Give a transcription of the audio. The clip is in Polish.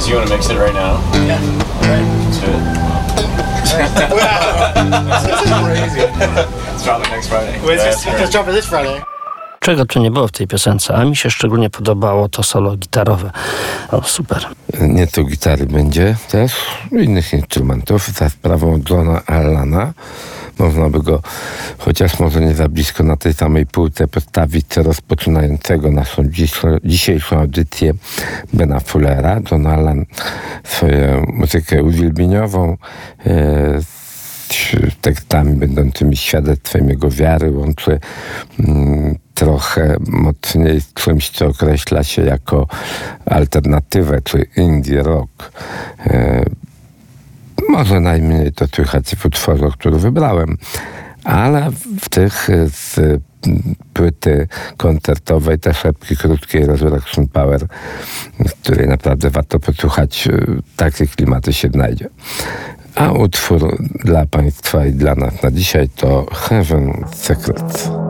So you want to mix it right now? Yeah. Right. Let's do it. This is crazy. Let's drop it next Friday. Let's drop it this Friday. Czego tu nie było w tej piosence, a mi się szczególnie podobało to solo gitarowe. O, super. Nieco gitary będzie też, innych instrumentów. Za sprawą Johna Allana można by go, chociaż może nie za blisko, na tej samej półce postawić co rozpoczynającego naszą dzisiejszą audycję Bena Fullera. John Allan swoją muzykę uwielbieniową z tekstami będącymi świadectwem jego wiary łączy trochę mocniej z czymś, co określa się jako alternatywę, czy indie rock. Może najmniej to słychać w utworze, który wybrałem, ale w tych z płyty koncertowej, te szepki krótkiej Resurrection Power, z której naprawdę warto posłuchać, takie klimaty się znajdzie. A utwór dla Państwa i dla nas na dzisiaj to Heaven Secrets.